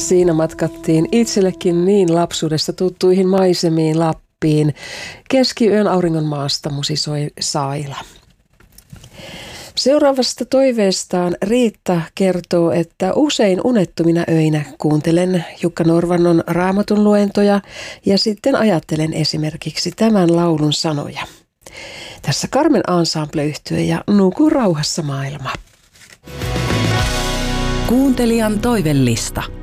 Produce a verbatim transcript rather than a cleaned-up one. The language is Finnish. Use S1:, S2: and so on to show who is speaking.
S1: Siinä matkattiin itsellekin niin lapsuudesta tuttuihin maisemiin Lappiin. Keskiyön auringon maasta musisoi Saila. Seuraavasta toiveestaan Riitta kertoo, että usein unettomina öinä kuuntelen Jukka Norvannon Raamatun luentoja ja sitten ajattelen esimerkiksi tämän laulun sanoja. Tässä Carmen Ensemble-yhtye ja Nuku rauhassa maailma.
S2: Kuuntelijan toivellista.